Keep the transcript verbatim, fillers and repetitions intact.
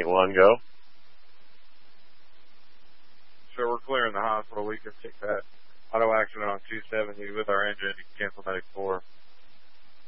one, go. Sure, we're clearing the hospital. We can take that auto accident on two seventy with our engine. You can cancel ninety-four.